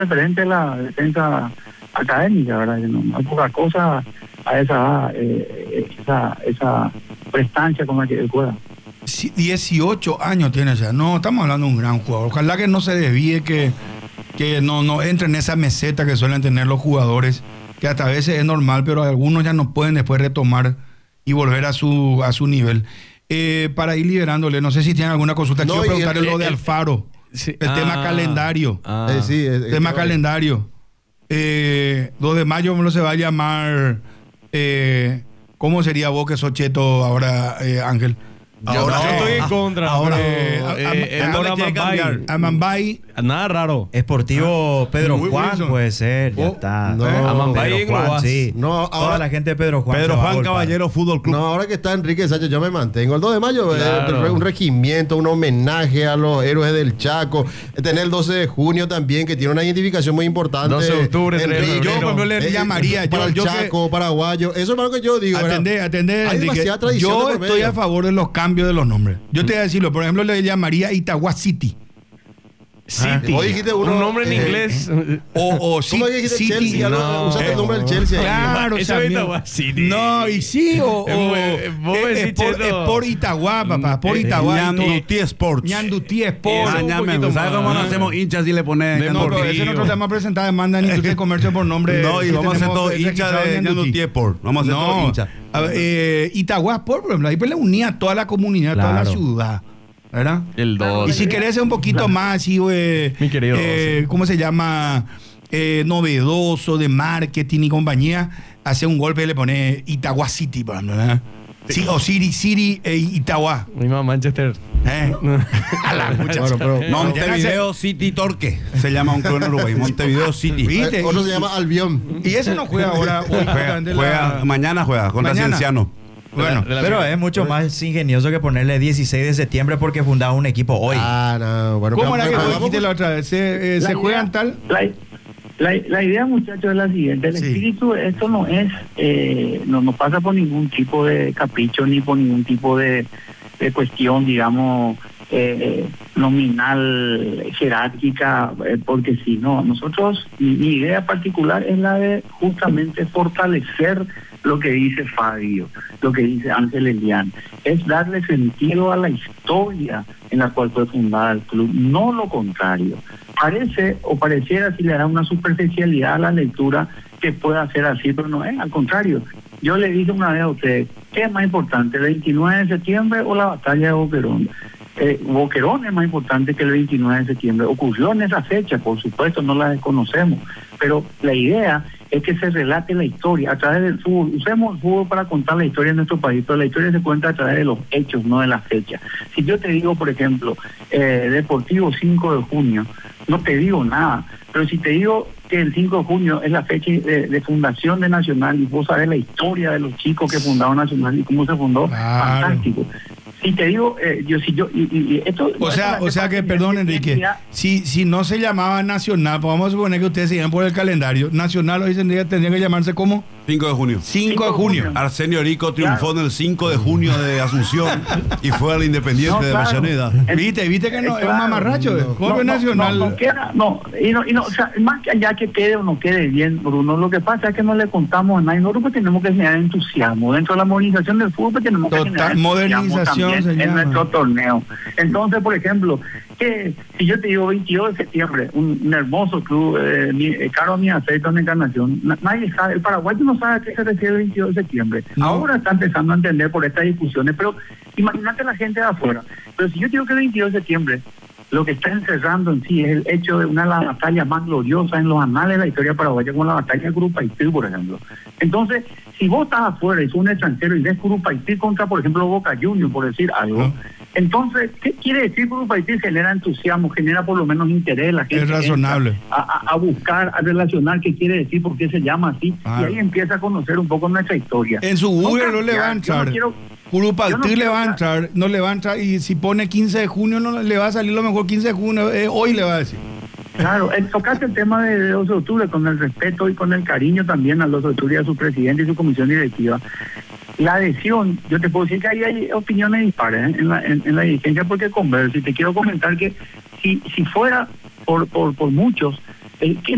referente a la defensa académica, ¿verdad? No hay poca cosa a esa prestancia con la que él juega. 18 años tiene ya. No, estamos hablando de un gran jugador. Ojalá que no se desvíe, que no entre en esa meseta que suelen tener los jugadores, que hasta a veces es normal, pero algunos ya no pueden después retomar y volver a su nivel. Para ir liberándole, no sé si tienen alguna consulta. Quiero preguntarle lo de Alfaro. Sí. El tema calendario. Tema calendario. 2 de mayo me lo se va a llamar. ¿Cómo sería vos que sos cheto ahora, Ángel? Yo estoy en contra. Ahora, Amambay. Nada raro. Esportivo Pedro Juan Wilson. Puede ser, ya está. Amambay Pedro Juan, sí. No, ahora, toda la gente de Pedro Juan. Pedro Juan Caballero Fútbol Club. No, ahora que está Enrique Sánchez, yo me mantengo. El 2 de mayo Claro. un regimiento, un homenaje a los héroes del Chaco. Tener el 12 de junio también, que tiene una identificación muy importante. 12 de octubre, 3 de Enrique, febrero. Yo, por ejemplo, le llamaría. Para el Chaco, paraguayo. Eso es lo que yo digo. Atender, Hay Enrique. demasiada tradición Yo de por estoy medio. a favor de los cambios de los nombres. Yo te voy a decirlo. Por ejemplo, le llamaría Itagua City. City. Vos dijiste un nombre en inglés. O ¿Cómo que dijiste City. Chelsea? No. Usaste el nombre del Chelsea. Claro, Eso es Itagua City. No, y sí, vos decís, Cheto. por Itagua, papá, por Itagua. Ñandutí Sports. Ñandutí Sports. ¿Sabes cómo nos hacemos hinchas si le pones No, pero ese nosotros te vamos a presentar demanda en industria de comercio por nombre. No, y si vamos a hacer tenemos todo hinchas registrado de en Ñandutí Sports. Vamos a hacer todo hinchas. A ver, Itagua Sport, por ejemplo, ahí pues le unía a toda la comunidad, toda la Claro. ciudad, ¿verdad? El 2. Y si querés ser un poquito más así, Mi querido ¿cómo se llama? Novedoso, de marketing y compañía, hace un golpe y le pone Itagua City, por ejemplo, ¿verdad? Sí, o City Itagua. Misma Manchester. A la muchacha. Montevideo City Torque. Se llama un club en Uruguay. Montevideo City. ¿Viste? Otro se llama Albión. Y ese no juega ahora. Mañana juega contra Mañana. Cienciano. Bueno, Pero es mucho más ingenioso que ponerle 16 de septiembre porque fundaba un equipo hoy. No, bueno. ¿cómo era que pero vos vamos dijiste la otra vez? ¿Se juegan tal? La idea, muchachos, es la siguiente. El espíritu, esto no es, no pasa por ningún tipo de capricho ni por ningún tipo de cuestión, digamos, nominal, jerárquica, porque si no, nosotros, mi idea particular es la de justamente fortalecer lo que dice Fabio, lo que dice Ángel Elián, es darle sentido a la historia en la cual fue fundada el club, no lo contrario. Pareciera si le da una superficialidad a la lectura que pueda ser así, pero no es, al contrario. Yo le dije una vez a usted, ¿qué es más importante, el 29 de septiembre o la batalla de Boquerón? Boquerón es más importante que el 29 de septiembre. Ocurrió en esa fecha, por supuesto, no la desconocemos, pero la idea es que se relate la historia a través del fútbol. Usemos el fútbol para contar la historia de nuestro país, pero la historia se cuenta a través de los hechos, no de las fechas. Si yo te digo, por ejemplo, Deportivo 5 de junio, no te digo nada, pero si te digo que el 5 de junio es la fecha de fundación de Nacional y vos sabés la historia de los chicos que fundaron Nacional y cómo se fundó, Claro. fantástico. Si te digo, esto... O sea que, perdón, Enrique, si no se llamaba Nacional, pues vamos a suponer que ustedes siguen por el calendario, Nacional hoy tendría que llamarse ¿cómo? 5 de junio. 5 de junio. Arsenio Rico triunfó en el 5 de junio de Asunción y fue al Independiente de Avellaneda. ¿Viste que no es un mamarracho? ¿Cómo es No Nacional? queda, o sea, más que allá que quede o no quede bien, Bruno, lo que pasa es que no le contamos a nadie. Nosotros tenemos que generar entusiasmo. Dentro de la modernización del fútbol pues, tenemos que generar modernización, también en nuestro torneo. Entonces, por ejemplo, que si yo te digo 22 de septiembre, un hermoso club, Caro Mi Aceite en Encarnación, nadie sabe, el paraguayo no sabe a qué se refiere el 22 de septiembre. No. Ahora está empezando a entender por estas discusiones, pero imagínate la gente de afuera. Pero si yo digo que el 22 de septiembre, lo que está encerrando en sí es el hecho de una de las batallas más gloriosas en los anales de la historia paraguaya, como la batalla de Curupaití, por ejemplo. Entonces, si vos estás afuera y sos un extranjero y ves Curupaití contra, por ejemplo, Boca Juniors, por decir algo, entonces, ¿qué quiere decir Curupaití? Genera entusiasmo, genera por lo menos interés, la gente Es razonable. a buscar, a relacionar qué quiere decir, por qué se llama así, y ahí empieza a conocer un poco nuestra historia. En su Google no le va a entrar. Curupaití le va a entrar, no le va a entrar, y si pone 15 de junio no le va a salir lo mejor 15 de junio, hoy le va a decir. Claro, tocaste el tema de 12 de octubre con el respeto y con el cariño también al 12 de octubre y a su presidente y su comisión directiva. La adhesión, yo te puedo decir que ahí hay opiniones dispares en la dirigencia porque converso, y te quiero comentar que si fuera por muchos, que